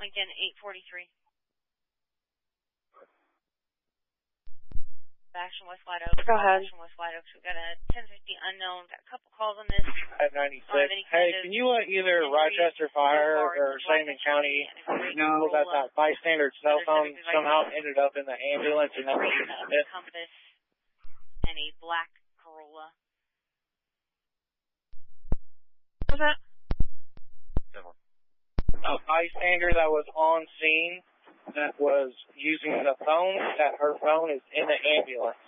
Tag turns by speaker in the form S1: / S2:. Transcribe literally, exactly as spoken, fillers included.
S1: Lincoln eight forty-three. Action West White Oaks.
S2: Go ahead.
S1: Action West White Oaks. We've got a ten fifty unknown. Got a couple calls on this.
S3: five ninety-six. Hey, can you let either Rochester Fire or Sangamon County know that that bystander cell phone somehow ended up in the ambulance and that was it?
S1: Compass and a black Corolla.
S2: What's that?
S3: A bystander that was on scene that was using the phone, that her phone is in the ambulance.